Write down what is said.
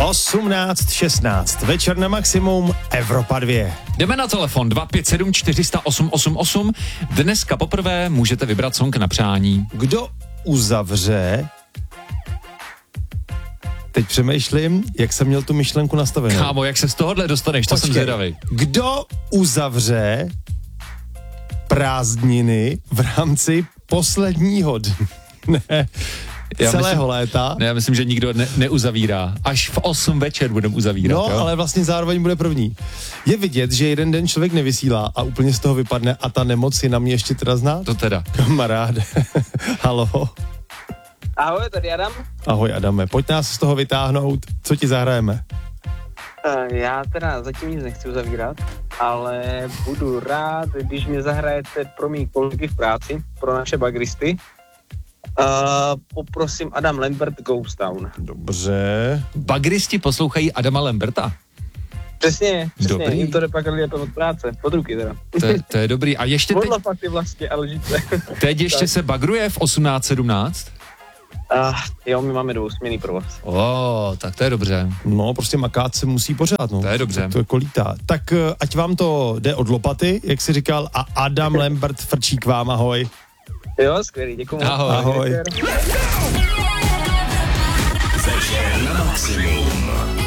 18:16, večer na maximum, Evropa 2. Jdeme na telefon 257 400 888. Dneska poprvé můžete vybrat song na přání. Kdo uzavře... Teď přemýšlím, jak jsem měl tu myšlenku nastavenou. Kámo, jak se z tohohle dostaneš, to jsem zvědavý. Kdo uzavře prázdniny v rámci posledního dne celého léta? Já myslím, že nikdo neuzavírá. Až v 8 večer budeme uzavírat. No, jo? ale vlastně zároveň bude první. Je vidět, že jeden den člověk nevysílá a úplně z toho vypadne a ta nemoc je na mě ještě teda znát? To teda. Kamaráde. Halo. Ahoj, tady Adam. Ahoj Adame, pojď nás z toho vytáhnout, co ti zahrajeme? Já teda zatím nic nechci uzavírat, ale budu rád, když mě zahrajete pro mý kolegy v práci, pro naše bagristy. Poprosím Adam Lambert Ghost Town. Dobře. Bagristi poslouchají Adama Lamberta. Přesně, Dobrý. jim to jde pak lépe od práce, od ruky teda. To je dobrý. A ještě teď, Podle fakty vlastně, ale lžice. teď ještě se bagruje v 18:17? Jo, my máme dvousměnný provoz. Tak to je dobře. No, prostě makát se musí pořád, no. To je dobře. To jako lítá. Tak ať vám to jde od lopaty, jak jsi říkal, a Adam Lambert frčí k vám, ahoj. Jo, skvělý, děkuju. Ahoj. Ahoj.